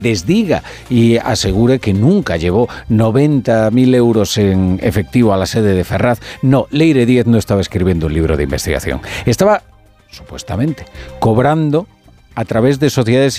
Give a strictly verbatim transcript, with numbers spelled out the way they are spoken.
desdiga y asegure que nunca llevó noventa mil euros en efectivo a la sede de Ferraz. No, Leire Díez no estaba escribiendo un libro de investigación. Estaba, supuestamente, cobrando a través de sociedades